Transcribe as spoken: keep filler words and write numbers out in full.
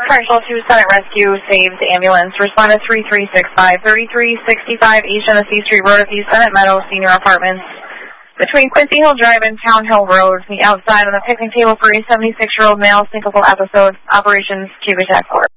Correctional two, Senate Rescue, saved ambulance. Responded three three six five, thirty-three sixty-five East Genesee Street, Rorty, Senate Meadows, Senior Apartments. Between Quincy Hill Drive and Town Hill Road, the outside on the picnic table for a seventy-six-year-old male syncopal episode. Operations Cuba Task Force.